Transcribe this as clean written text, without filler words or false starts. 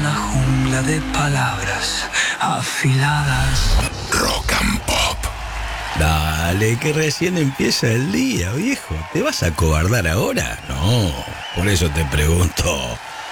una jungla de palabras afiladas. Rock and Pop. Dale, que recién empieza el día, viejo. ¿Te vas a acobardar ahora? No, por eso te pregunto.